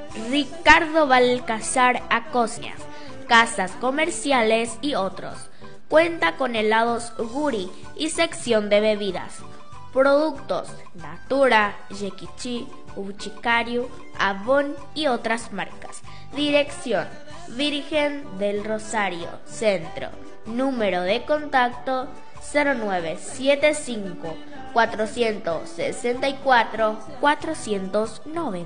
Ricardo Balcazar Acosta, casas comerciales y otros. Cuenta con helados Guri y sección de bebidas. Productos Natura, Yequichi, Uchicario, Avon y otras marcas. Dirección Virgen del Rosario, Centro. Número de contacto 0975 464 490.